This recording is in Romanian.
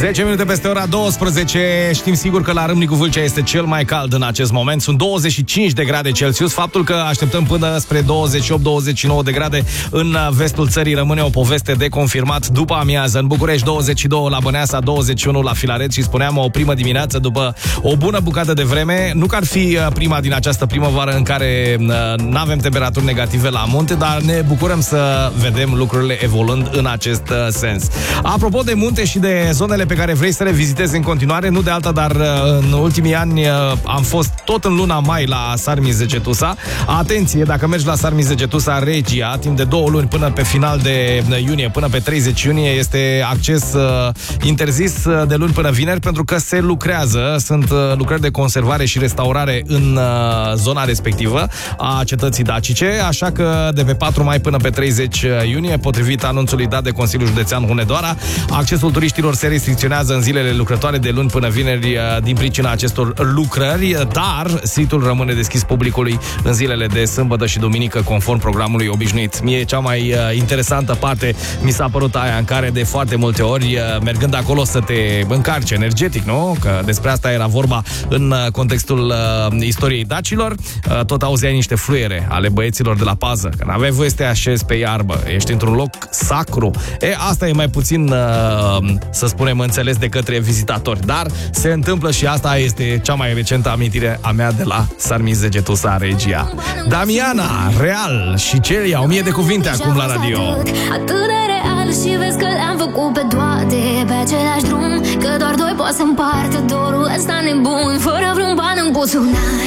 10 minute peste ora 12. Știm sigur că la Râmnicu Vâlcea este cel mai cald în acest moment. Sunt 25 de grade Celsius. Faptul că așteptăm până spre 28-29 de grade în vestul țării rămâne o poveste de confirmat. După amiază în București 22, la Băneasa 21, la Filaret. Și spuneam o primă dimineață după o bună bucată de vreme. Nu că ar fi prima din această primăvară în care n-avem temperaturi negative la munte, dar ne bucurăm să vedem lucrurile evoluând în acest sens. Apropo de munte și de zonele pe care vrei să le vizitezi în continuare, nu de alta, dar în ultimii ani am fost tot în luna mai la Sarmizegetusa. Atenție, dacă mergi la Sarmizegetusa Regia, timp de 2 luni până pe final de iunie, până pe 30 iunie, este acces interzis de luni până vineri, pentru că se lucrează, sunt lucrări de conservare și restaurare în zona respectivă a cetății dacice, așa că de pe 4 mai până pe 30 iunie, potrivit anunțului dat de Consiliul Județean Hunedoara, accesul turiștilor se restricționează în zilele lucrătoare de luni până vineri din pricina acestor lucrări, dar situl rămâne deschis publicului în zilele de sâmbătă și duminică, conform programului obișnuit. Mie cea mai interesantă parte mi s-a părut aia în care de foarte multe ori, mergând acolo, să te încarci energetic, nu? Că despre asta era vorba în contextul istoriei dacilor. Tot auzeai niște fluiere ale băieților de la pază, că n-aveai voie să te așezi pe iarbă, ești într-un loc sacru. Asta e mai puțin, să spunem, înțeles de către vizitatori, dar se întâmplă și asta este cea mai recentă amintire a mea de la Sarmizegetusa Regia. Damiana, Real și Celia, 1000 de cuvinte acum la radio. Atât de real și vezi că le-am făcut pe toate pe același drum, că doar doi pot să împartă dorul ăsta nebun, fără vreun ban în buzunar.